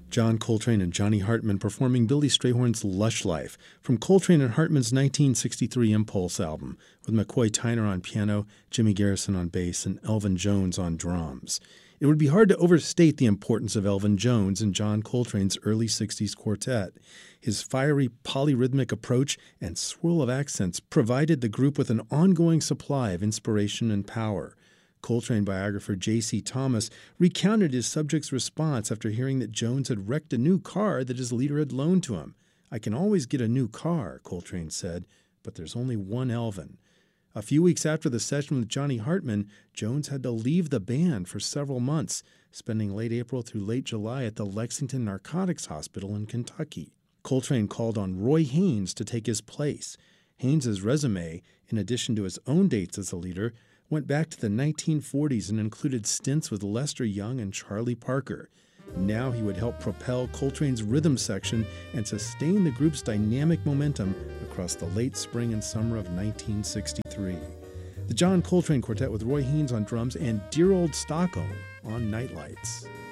John Coltrane and Johnny Hartman performing Billy Strayhorn's Lush Life from Coltrane and Hartman's 1963 Impulse album, with McCoy Tyner on piano, Jimmy Garrison on bass, and Elvin Jones on drums. It would be hard to overstate the importance of Elvin Jones in John Coltrane's early 60s quartet. His fiery polyrhythmic approach and swirl of accents provided the group with an ongoing supply of inspiration and power. Coltrane biographer J.C. Thomas recounted his subject's response after hearing that Jones had wrecked a new car that his leader had loaned to him. "I can always get a new car," Coltrane said, "but there's only one Elvin." A few weeks after the session with Johnny Hartman, Jones had to leave the band for several months, spending late April through late July at the Lexington Narcotics Hospital in Kentucky. Coltrane called on Roy Haynes to take his place. Haynes's resume, in addition to his own dates as a leader, went back to the 1940s and included stints with Lester Young and Charlie Parker. Now he would help propel Coltrane's rhythm section and sustain the group's dynamic momentum across the late spring and summer of 1963. The John Coltrane Quartet with Roy Haynes on drums and Dear Old Stockholm on Nightlights.